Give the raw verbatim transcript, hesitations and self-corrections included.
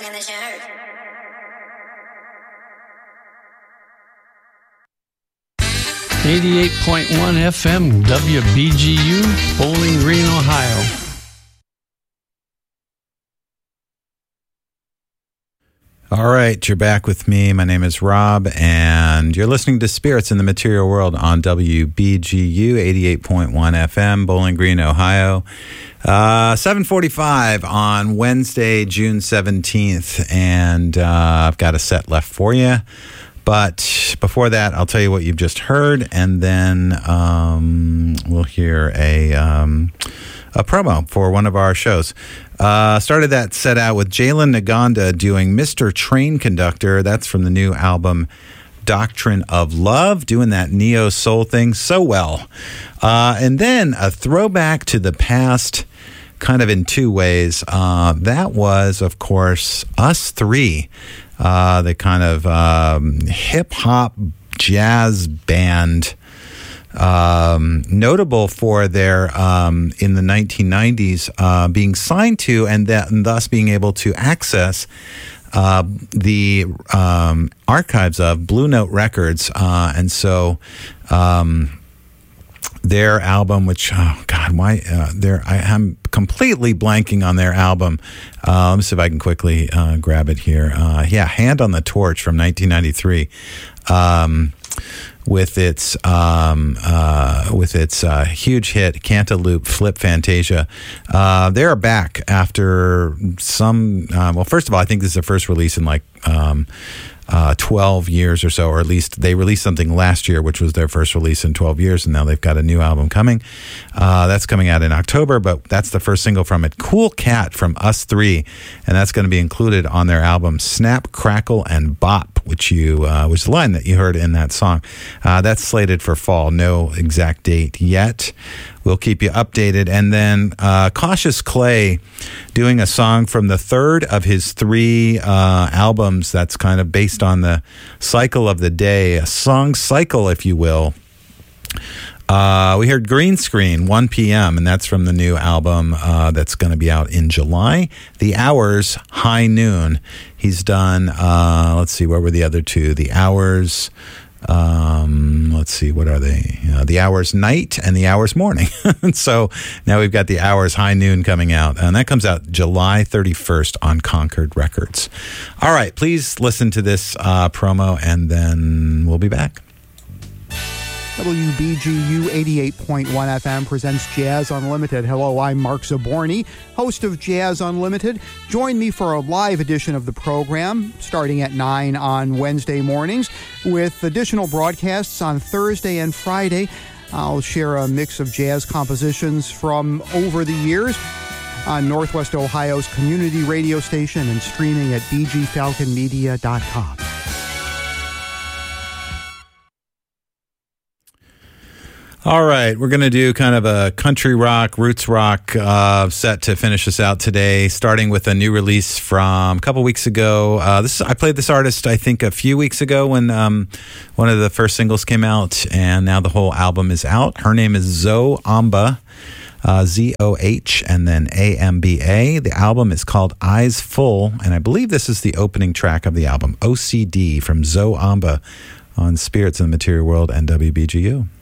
singing that you heard. eighty-eight point one F M W B G U, Bowling Green, Ohio. All right, you're back with me. My name is Rob, and you're listening to Spirits in the Material World on W B G U, eighty-eight point one F M, Bowling Green, Ohio. Uh, seven forty-five on Wednesday, June seventeenth, and uh, I've got a set left for you. But before that, I'll tell you what you've just heard, and then um, we'll hear a um, a promo for one of our shows. Uh, started that set out with Jalen Naganda doing Mister Train Conductor. That's from the new album Doctrine of Love, doing that neo-soul thing so well. Uh, and then a throwback to the past, kind of in two ways. Uh, that was, of course, Us Three, uh, the kind of um, hip-hop jazz band, um, notable for their, um, in the nineteen nineties, uh, being signed to and, that, and thus being able to access uh, the um, archives of Blue Note Records. Uh, and so um, their album, which, oh God, why, uh, their, I, I'm completely blanking on their album. Uh, let me see if I can quickly uh, grab it here. Uh, yeah, Hand on the Torch from nineteen ninety-three. Um, with its um, uh, with its uh, huge hit, Cantaloupe Flip Fantasia. Uh, they're back after some, uh, well, first of all, I think this is their first release in like um, uh, twelve years or so, or at least they released something last year, which was their first release in twelve years, and now they've got a new album coming. Uh, that's coming out in October, but that's the first single from it. Cool Cat from Us Three, and that's going to be included on their album Snap, Crackle, and Bop, which you uh, was the line that you heard in that song. Uh, that's slated for fall. No exact date yet. We'll keep you updated. And then uh, Cautious Clay doing a song from the third of his three uh, albums that's kind of based on the cycle of the day, a song cycle, if you will. Uh, we heard Green Screen, one p.m., and that's from the new album uh, that's going to be out in July. The Hours, High Noon. He's done, uh, let's see, where were the other two? The Hours, um, let's see, what are they? Uh, the Hours Night and The Hours Morning. So now we've got The Hours, High Noon coming out, and that comes out July thirty-first on Concord Records. All right, please listen to this uh, promo, and then we'll be back. W B G U eighty-eight point one F M presents Jazz Unlimited. Hello, I'm Mark Zaborny, host of Jazz Unlimited. Join me for a live edition of the program starting at nine on Wednesday mornings with additional broadcasts on Thursday and Friday. I'll share a mix of jazz compositions from over the years on Northwest Ohio's community radio station and streaming at b g falcon media dot com. All right, we're going to do kind of a country rock, roots rock uh, set to finish us out today, starting with a new release from a couple weeks ago. Uh, this I played this artist, I think, a few weeks ago when um, one of the first singles came out, and now the whole album is out. Her name is Zoe Amba, uh, Z O H, and then A M B A. The album is called Eyes Full, and I believe this is the opening track of the album, O C D, from Zoe Amba on Spirits in the Material World and W B G U.